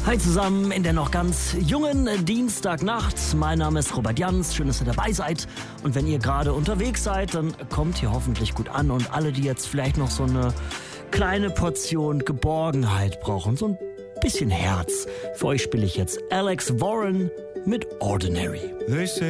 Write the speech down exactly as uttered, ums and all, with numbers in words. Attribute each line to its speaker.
Speaker 1: Hi zusammen in der noch ganz jungen Dienstagnacht. Mein Name ist Robert Jans. Schön, dass ihr dabei seid. Und wenn ihr gerade unterwegs seid, dann kommt ihr hoffentlich gut an. Und alle, die jetzt vielleicht noch so eine kleine Portion Geborgenheit brauchen, so ein bisschen Herz. Für euch spiele ich jetzt Alex Warren mit Ordinary.